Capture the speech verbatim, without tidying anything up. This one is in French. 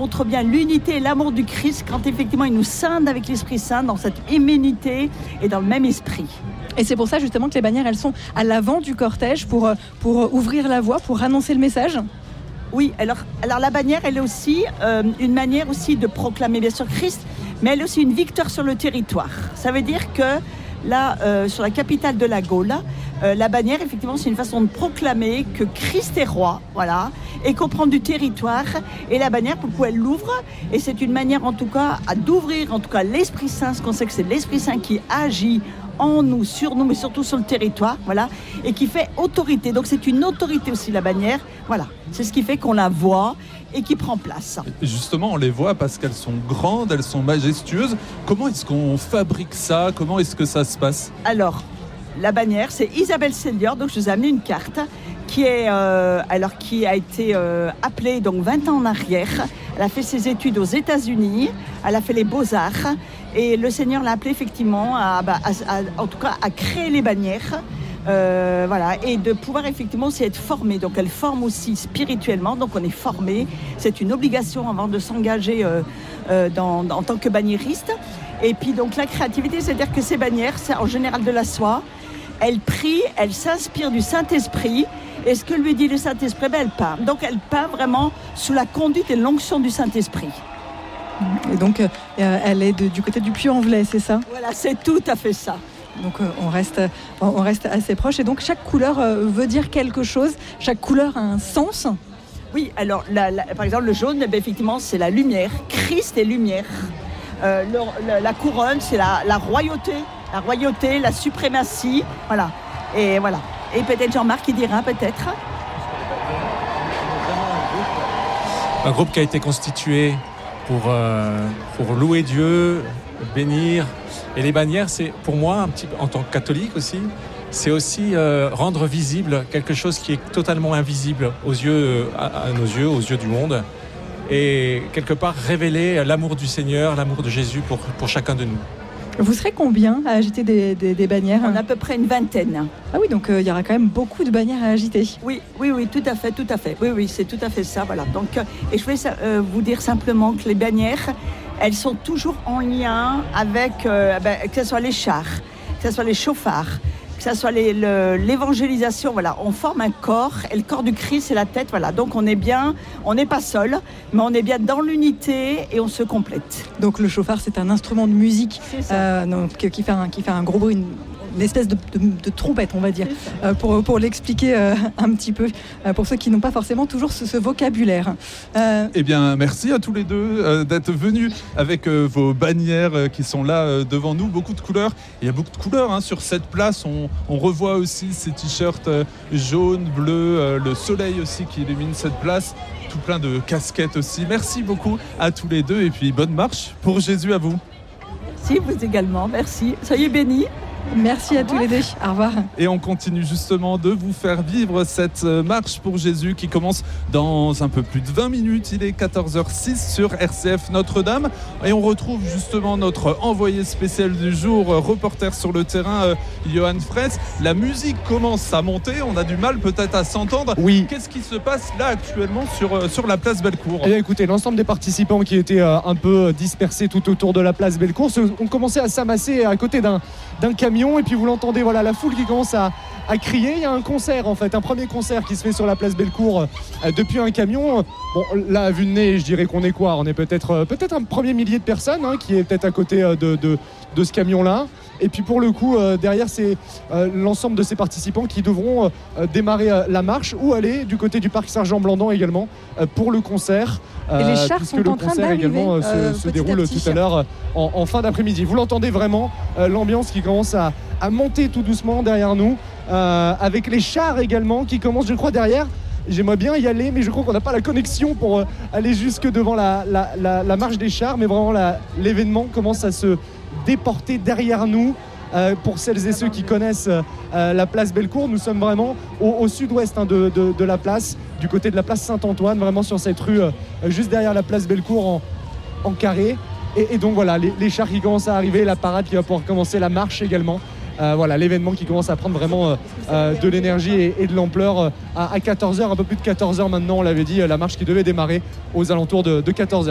montre bien l'unité et l'amour du Christ quand effectivement il nous scinde avec l'Esprit Saint dans cette immunité et dans le même esprit. Et c'est pour ça justement que les bannières, elles sont à l'avant du cortège pour, pour ouvrir la voie, pour annoncer le message. Oui, alors, alors la bannière, elle est aussi euh, une manière aussi de proclamer bien sûr Christ, mais elle est aussi une victoire sur le territoire. Ça veut dire que là, euh, sur la capitale de la Gaule, euh, la bannière, effectivement, c'est une façon de proclamer que Christ est roi, voilà, et qu'on prend du territoire. Et la bannière, pour pouvoir elle l'ouvre, et c'est une manière en tout cas à d'ouvrir en tout cas l'Esprit Saint, parce qu'on sait que c'est l'Esprit Saint qui agit en nous, sur nous, mais surtout sur le territoire, voilà, et qui fait autorité. Donc c'est une autorité aussi, la bannière, voilà. C'est ce qui fait qu'on la voit et qui prend place. Justement, on les voit parce qu'elles sont grandes, elles sont majestueuses. Comment est-ce qu'on fabrique ça ? Comment est-ce que ça se passe ? Alors, la bannière, c'est Isabelle Selior, donc je vous ai amené une carte qui, est, euh, alors, qui a été euh, appelée donc vingt ans en arrière. Elle a fait ses études aux États-Unis, elle a fait les Beaux-Arts, et le Seigneur l'a appelée effectivement, à, à, à, en tout cas, à créer les bannières. Euh, voilà, et de pouvoir effectivement aussi être formé. Donc elle forme aussi spirituellement, donc on est formé. C'est une obligation avant de s'engager euh, euh, dans, en tant que banniériste. Et puis donc la créativité, c'est-à-dire que ces bannières, c'est en général de la soie. Elle prie, elle s'inspire du Saint-Esprit. Et ce que lui dit le Saint-Esprit, ben elle peint. Donc elle peint vraiment sous la conduite et l'onction du Saint-Esprit. Et donc euh, elle est de, du côté du Puy-en-Velay, c'est ça ? Voilà, c'est tout à fait ça. Donc euh, on, reste, on reste assez proche. Et donc chaque couleur euh, veut dire quelque chose. Chaque couleur a un sens. Oui, alors la, la, par exemple le jaune, ben, effectivement c'est la lumière. Christ est lumière. Euh, le, le, la couronne, c'est la, la royauté. La royauté, la suprématie. Voilà. Et voilà. Et peut-être Jean-Marc qui dira peut-être. Un groupe qui a été constitué pour, euh, pour louer Dieu, bénir. Et les bannières, c'est pour moi, un petit, en tant que catholique aussi, c'est aussi euh, rendre visible quelque chose qui est totalement invisible aux yeux, à, à nos yeux, aux yeux du monde. Et quelque part révéler l'amour du Seigneur, l'amour de Jésus pour, pour chacun de nous. Vous serez combien à agiter des, des, des bannières ? On a à peu près une vingtaine. Ah oui, donc il euh, y aura quand même beaucoup de bannières à agiter. Oui, oui, oui, tout à fait, tout à fait. Oui, oui, c'est tout à fait ça, voilà. Donc, euh, et je voulais euh, vous dire simplement que les bannières, elles sont toujours en lien avec, euh, ben, que ce soit les chars, que ce soit les chauffards, que ce soit les, le, l'évangélisation, voilà. On forme un corps, et le corps du Christ, c'est la tête, voilà. Donc on est bien, on n'est pas seul, mais on est bien dans l'unité et on se complète. Donc le chauffard, c'est un instrument de musique euh, donc, qui, fait un, qui fait un gros bruit, une, une espèce de, de, de trompette, on va dire, euh, pour, pour l'expliquer euh, un petit peu, euh, pour ceux qui n'ont pas forcément toujours ce, ce vocabulaire. Euh... Eh bien, merci à tous les deux euh, d'être venus avec euh, vos bannières euh, qui sont là euh, devant nous. Beaucoup de couleurs. Il y a beaucoup de couleurs hein, sur cette place. On, on revoit aussi ces t-shirts euh, jaunes, bleus, euh, le soleil aussi qui illumine cette place. Tout plein de casquettes aussi. Merci beaucoup à tous les deux et puis bonne marche pour Jésus à vous. Merci, vous également. Merci. Soyez bénis. Merci à tous les deux. Au revoir. Et on continue justement de vous faire vivre cette marche pour Jésus qui commence dans un peu plus de vingt minutes. Il est quatorze heures six sur R C F Notre-Dame. Et on retrouve justement notre envoyé spécial du jour, reporter sur le terrain, Johan Fraisse. La musique commence à monter. On a du mal peut-être à s'entendre. Oui. Qu'est-ce qui se passe là actuellement sur, sur la place Bellecour ? Eh bien, écoutez, l'ensemble des participants qui étaient un peu dispersés tout autour de la place Bellecour ont commencé à s'amasser à côté d'un, d'un camion. Et puis vous l'entendez, voilà, la foule qui commence à, à crier. Il y a un concert en fait, un premier concert qui se fait sur la place Bellecour euh, depuis un camion. Bon, là, à vue de nez, je dirais qu'on est quoi ? On est peut-être, euh, peut-être un premier millier de personnes hein, qui est peut-être à côté euh, de, de, de ce camion-là. Et puis pour le coup, euh, derrière, c'est euh, l'ensemble de ces participants qui devront euh, démarrer euh, la marche ou aller du côté du parc Sergent-Blandan également euh, pour le concert. Euh, Et les chars puisque sont le en train concert d'arriver, également euh, euh, se, se déroule à tout à l'heure euh, en, en fin d'après-midi. Vous l'entendez vraiment, euh, l'ambiance qui commence à, à monter tout doucement derrière nous, euh, avec les chars également qui commencent, je crois, derrière. J'aimerais bien y aller, mais je crois qu'on n'a pas la connexion pour euh, aller jusque devant la, la, la, la marche des chars. Mais vraiment, la, l'événement commence à se déporter derrière nous. Euh, pour celles et ceux qui connaissent euh, la place Bellecour, nous sommes vraiment au, au sud-ouest hein, de, de, de la place, du côté de la place Saint-Antoine, vraiment sur cette rue, euh, juste derrière la place Bellecour en, en carré. Et, et donc voilà, les, les chars qui commencent à arriver, la parade qui va pouvoir commencer, la marche également. Euh, voilà, l'événement qui commence à prendre vraiment euh, euh, de l'énergie et, et de l'ampleur euh, à, à quatorze heures, un peu plus de quatorze heures maintenant, on l'avait dit, la marche qui devait démarrer aux alentours de, de quatorze heures.